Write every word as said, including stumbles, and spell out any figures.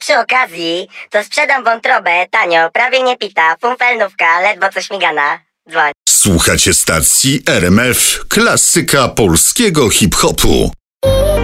przy okazji, to sprzedam wątrobę tanio, prawie nie pita, fumfelnówka, ledwo co śmigana. Dzwoń. Słuchacie stacji R M F, klasyka polskiego hip-hopu.